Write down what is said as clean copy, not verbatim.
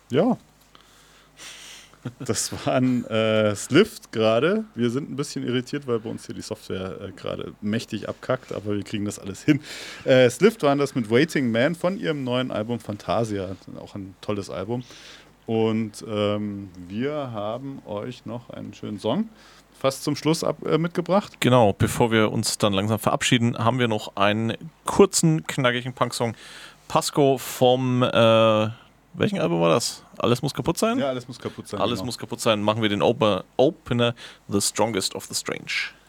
Ja, das war ein Slift gerade. Wir sind ein bisschen irritiert, weil bei uns hier die Software gerade mächtig abkackt, aber wir kriegen das alles hin. Slift waren das mit Waiting Man von ihrem neuen Album Fantasia. Auch ein tolles Album. Und wir haben euch noch einen schönen Song fast zum Schluss mitgebracht. Genau, bevor wir uns dann langsam verabschieden, haben wir noch einen kurzen, knackigen Punk-Song. Pasco vom, welchen Album war das? Alles muss kaputt sein? Ja, alles muss kaputt sein. Alles muss kaputt sein. Machen wir den Opener The Strongest of the Strange.